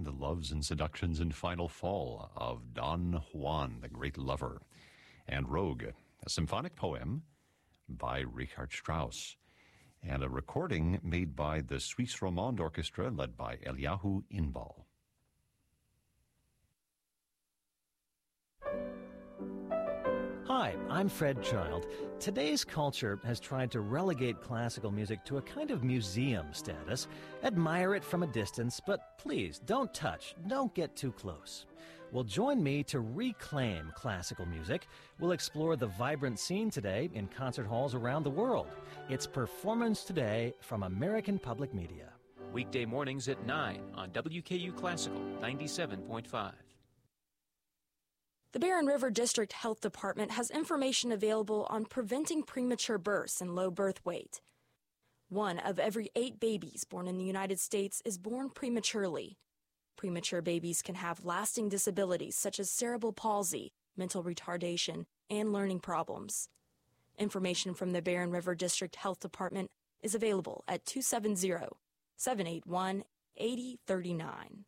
the loves and seductions and final fall of Don Juan, the great lover, and Rogue, a symphonic poem by Richard Strauss, and a recording made by the Suisse Romande Orchestra led by Eliyahu Inbal. Hi, I'm Fred Child. Today's culture has tried to relegate classical music to a kind of museum status. Admire it from a distance, but please don't touch, don't get too close. Well, join me to reclaim classical music. We'll explore the vibrant scene today in concert halls around the world. It's Performance Today from American Public Media. Weekday mornings at 9 on WKU Classical 97.5. The Barren River District Health Department has information available on preventing premature births and low birth weight. 1 of every 8 babies born in the United States is born prematurely. Premature babies can have lasting disabilities such as cerebral palsy, mental retardation, and learning problems. Information from the Barren River District Health Department is available at 270-781-8039.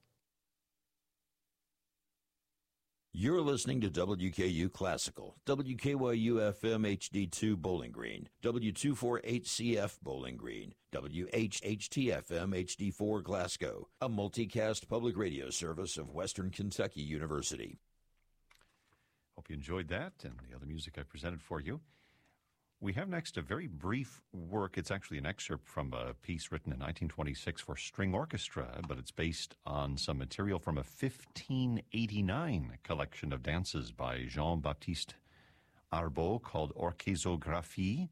You're listening to WKU Classical, WKYU-FM HD2 Bowling Green, W248CF Bowling Green, WHHT-FM HD4 Glasgow, a multicast public radio service of Western Kentucky University. Hope you enjoyed that and the other music I presented for you. We have next a very brief work. It's actually an excerpt from a piece written in 1926 for string orchestra, but it's based on some material from a 1589 collection of dances by Jean-Baptiste Arbeau called Orchésographie.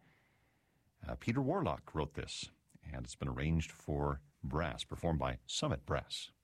Peter Warlock wrote this, and it's been arranged for brass, performed by Summit Brass.